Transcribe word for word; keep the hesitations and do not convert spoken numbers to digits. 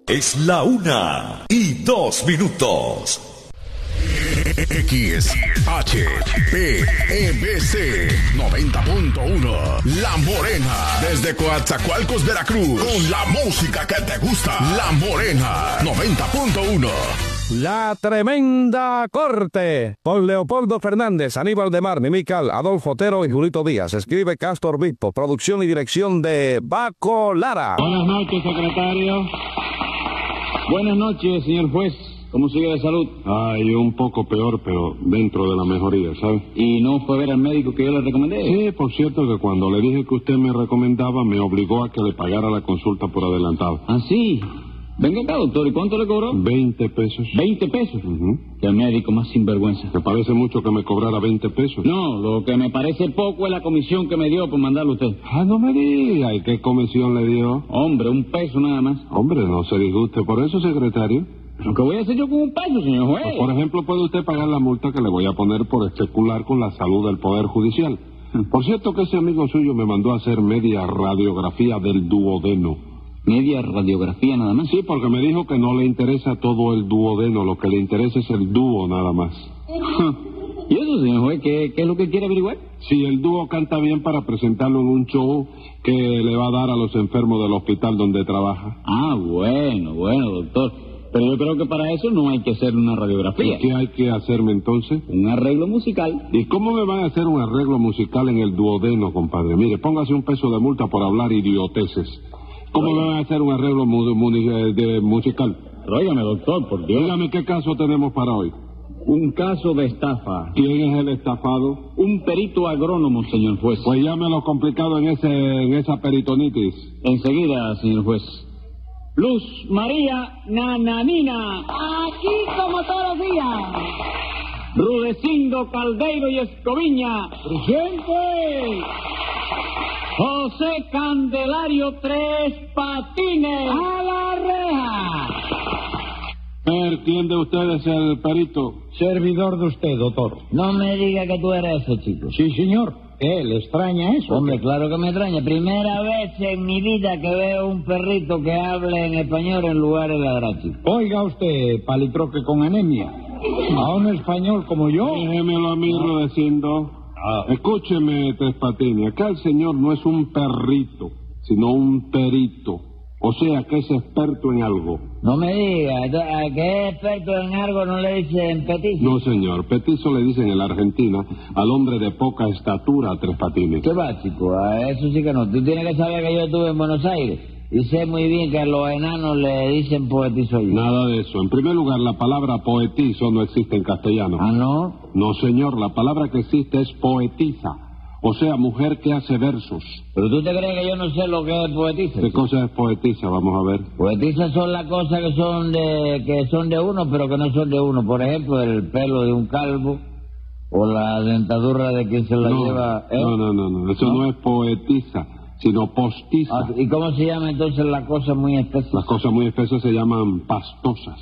Es la una y dos minutos. X H P E B C noventa punto uno La Morena, desde Coatzacoalcos, Veracruz, con la música que te gusta. La Morena noventa punto uno. La Tremenda Corte, por Leopoldo Fernández, Aníbal de Mar, Mimical, Adolfo Otero y Julito Díaz. Escribe Castor Bispo, producción y dirección de Baco Lara. Buenas noches, secretario. Buenas noches, señor juez. ¿Cómo sigue de salud? Ay, un poco peor, pero dentro de la mejoría, ¿sabe? ¿Y no fue a ver al médico que yo le recomendé? Sí, por cierto que cuando le dije que usted me recomendaba, me obligó a que le pagara la consulta por adelantado. ¿Ah, sí? Venga acá, doctor, ¿y cuánto le cobró? Veinte pesos. ¿Veinte pesos? Uh-huh. Que médico más sinvergüenza. ¿Te parece mucho que me cobrara veinte pesos? No, lo que me parece poco es la comisión que me dio por mandarlo a usted. Ah, no me diga. ¿Y qué comisión le dio? Hombre, un peso nada más. Hombre, no se disguste por eso, secretario. ¿Pero qué voy a hacer yo con un peso, señor juez? Pues, por ejemplo, puede usted pagar la multa que le voy a poner por especular con la salud del Poder Judicial. Por cierto que ese amigo suyo me mandó a hacer media radiografía del duodeno. ¿Media radiografía nada más? Sí, porque me dijo que no le interesa todo el duodeno, lo que le interesa es el dúo nada más. ¿Y eso, señor juez, qué, qué es lo que quiere averiguar? Si el dúo canta bien para presentarlo en un show que le va a dar a los enfermos del hospital donde trabaja. Ah, bueno, bueno, doctor. Pero yo creo que para eso no hay que hacer una radiografía. ¿Y qué hay que hacerme entonces? Un arreglo musical. ¿Y cómo me van a hacer un arreglo musical en el duodeno, compadre? Mire, póngase un peso de multa por hablar idioteces. ¿Cómo me van a hacer un arreglo mu mu de musical? Óigame, doctor, por Dios. Dígame qué caso tenemos para hoy. Un caso de estafa. ¿Quién es el estafado? Un perito agrónomo, señor juez. Pues llámelo complicado en ese en esa peritonitis. Enseguida, señor juez. Luz María Nananina. Aquí como todos los días. Rudecindo Caldeiro y Escoviña. ¡Presente! José Candelario Tres Patines. ¡A la reja! ¿Entiende usted es el perito? Servidor de usted, doctor. No me diga que tú eres ese, chico. Sí, señor. ¿Qué? ¿Le extraña eso? Hombre, claro que me extraña. Primera vez en mi vida que veo un perrito que hable en español en lugar de ladrar, chico. Oiga usted, palitroque con anemia. A un español como yo. Déjemelo a mí, Rudecindo. Ah. Escúcheme, Tres Patines. Acá el señor no es un perrito, sino un perito. O sea, que es experto en algo. No me diga, ¿a qué experto en algo no le dicen petizo? No, señor, petizo le dicen en la Argentina al hombre de poca estatura, Tres Patines. ¿Qué va, chico? A eso sí que no. Tú tienes que saber que yo estuve en Buenos Aires y sé muy bien que a los enanos le dicen poetizo yo. Nada de eso. En primer lugar, la palabra poetizo no existe en castellano. ¿Ah, no? No, señor, la palabra que existe es poetiza. O sea, mujer que hace versos. ¿Pero tú te crees que yo no sé lo que es poetiza? ¿Qué cosa es poetiza? Vamos a ver. Poetizas son las cosas que son de que son de uno, pero que no son de uno. Por ejemplo, el pelo de un calvo o la dentadura de quien se la no, lleva. ¿eh? No, no, no, no. Eso no, no es poetiza, sino postiza. Ah, ¿y cómo se llama entonces las cosas muy espesas? Las cosas muy espesas se llaman pastosas.